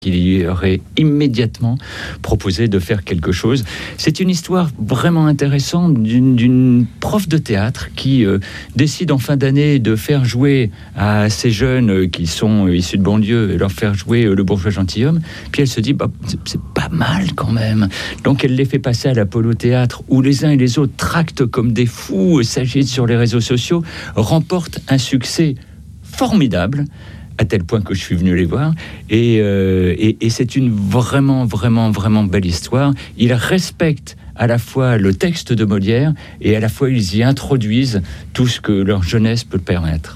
qu'il y aurait immédiatement proposé de faire quelque chose. C'est une histoire vraiment intéressante d'une prof de théâtre qui décide en fin d'année de faire jouer à ces jeunes qui sont issus de banlieue, et leur faire jouer Le Bourgeois Gentilhomme. Puis elle se dit, c'est pas mal quand même. Donc elle les fait passer à l'Apollo Théâtre, où les uns et les autres tractent comme des fous, s'agitent sur les réseaux sociaux, remportent un succès formidable, à tel point que je suis venu les voir, et c'est une vraiment belle histoire. Ils respectent à la fois le texte de Molière, et à la fois ils y introduisent tout ce que leur jeunesse peut permettre.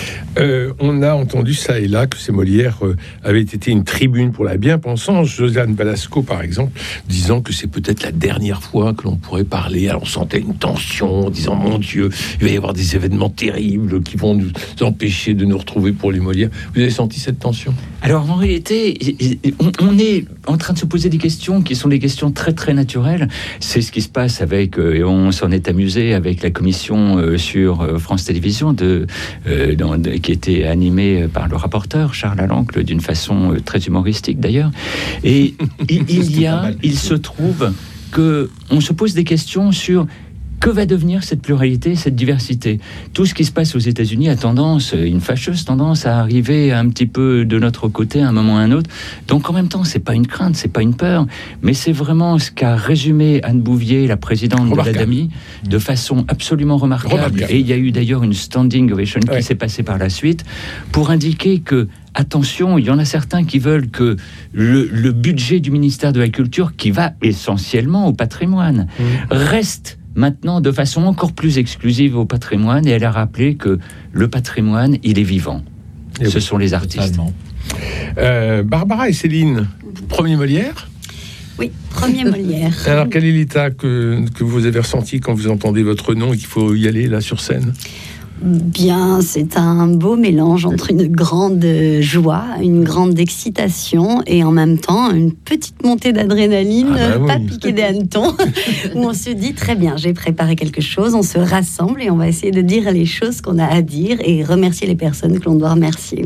On a entendu ça et là que ces Molières avaient été une tribune pour la bien-pensance. Josiane Balasco, par exemple, disant que c'est peut-être la dernière fois que l'on pourrait parler. Alors on sentait une tension, en disant, mon Dieu, il va y avoir des événements terribles qui vont nous empêcher de nous retrouver pour les Molières. Vous avez senti cette tension ? Alors en réalité, on est en train de se poser des questions qui sont des questions très naturelles. C'est ce qui se passe avec, et on s'en est amusé avec la commission sur France Télévisions qui était animée par le rapporteur Charles Alancle d'une façon très humoristique d'ailleurs. Et il se trouve que on se pose des questions sur que va devenir cette pluralité, cette diversité. Tout ce qui se passe aux États-Unis a une fâcheuse tendance à arriver un petit peu de notre côté à un moment ou à un autre. Donc en même temps, c'est pas une crainte, c'est pas une peur, mais c'est vraiment ce qu'a résumé Anne Bouvier, la présidente de l'ADAMI, de façon absolument remarquable. Et il y a eu d'ailleurs une standing ovation qui s'est passée par la suite pour indiquer que attention, il y en a certains qui veulent que le budget du ministère de la Culture, qui va essentiellement au patrimoine, reste maintenant de façon encore plus exclusive au patrimoine, et elle a rappelé que le patrimoine, il est vivant. Et ce sont les artistes. Barbara et Céline, premier Molière ? Oui, premier Molière. Alors, quel est l'état que vous avez ressenti quand vous entendez votre nom et qu'il faut y aller là sur scène ? Bien, c'est un beau mélange entre une grande joie, une grande excitation et en même temps une petite montée d'adrénaline, pas piquée des hannetons, où on se dit très bien, j'ai préparé quelque chose, on se rassemble et on va essayer de dire les choses qu'on a à dire et remercier les personnes que l'on doit remercier.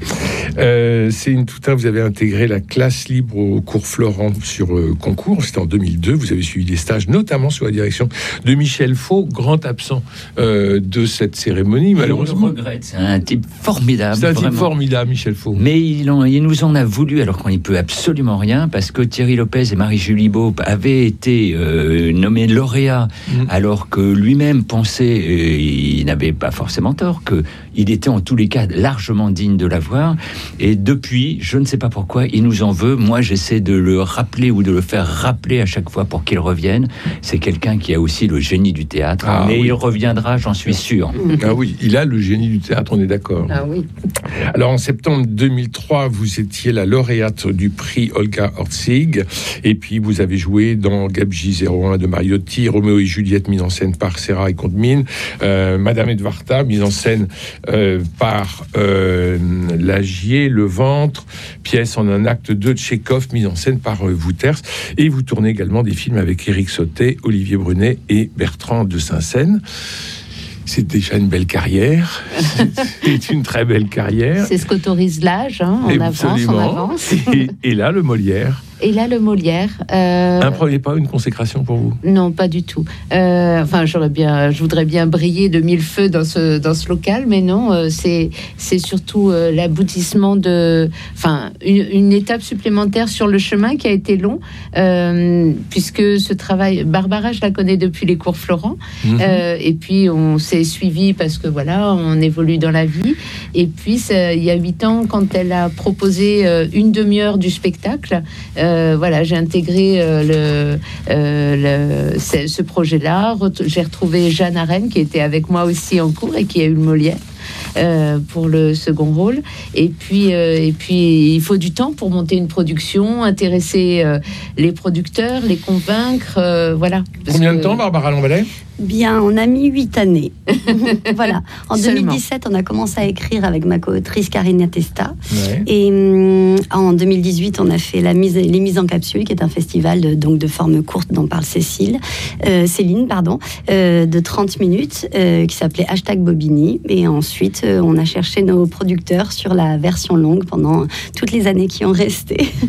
Céline Toutain, vous avez intégré la classe libre au cours Florent sur concours, c'était en 2002. Vous avez suivi des stages, notamment sous la direction de Michel Faux, grand absent de cette cérémonie, malheureusement. On le regrette, c'est un type formidable. C'est un type formidable, Michel Faux. Mais il nous en a voulu, alors qu'on n'y peut absolument rien, parce que Thierry Lopez et Marie-Julie Beaup avaient été nommés lauréats, alors que lui-même pensait, et il n'avait pas forcément tort, qu'il était en tous les cas largement digne de l'avoir. Et depuis, je ne sais pas pourquoi, il nous en veut. Moi, j'essaie de le rappeler ou de le faire rappeler à chaque fois pour qu'il revienne. C'est quelqu'un qui a aussi le génie du théâtre. Mais il reviendra, j'en suis sûr. Ah oui, il a le génie du théâtre, on est d'accord. Ah oui. Alors, en septembre 2003, vous étiez la lauréate du prix Olga Ortzig. Et puis, vous avez joué dans Gabji 01 de Mariotti, Roméo et Juliette, mise en scène par Serra et Condamine, Madame Edvarda, mise en scène par Lagier, Le Ventre, pièce en un acte 2 de Tchekhov, mise en scène par Wouters. Et vous tournez également des films avec Éric Sautet, Olivier Brunet et Bertrand de Saint-Seine. C'est déjà une belle carrière. C'est une très belle carrière. C'est ce qu'autorise l'âge, hein, on avance. Et là, le Molière. Et là, le Molière. Un premier pas, une consécration pour vous ? Non, pas du tout. Je voudrais bien briller de mille feux dans ce local, mais non, c'est surtout l'aboutissement une étape supplémentaire sur le chemin qui a été long, puisque ce travail, Barbara, je la connais depuis les cours Florent, et puis on s'est suivi parce que voilà, on évolue dans la vie. Et puis il y a 8 ans, quand elle a proposé une demi-heure du spectacle. J'ai intégré ce projet-là. J'ai retrouvé Jeanne Arène qui était avec moi aussi en cours et qui a eu le Molière pour le second rôle. Et puis, il faut du temps pour monter une production, intéresser les producteurs, les convaincre. Combien de temps, Barbara Lambalet ? Bien, on a mis 8 années. Voilà. En 2017, on a commencé à écrire avec ma co-autrice Karina Testa. Ouais. Et en 2018, on a fait les mises en capsule, qui est un festival de forme courte dont parle Céline, de 30 minutes, qui s'appelait #Bobigny. Et ensuite, suite, on a cherché nos producteurs sur la version longue pendant toutes les années qui ont resté.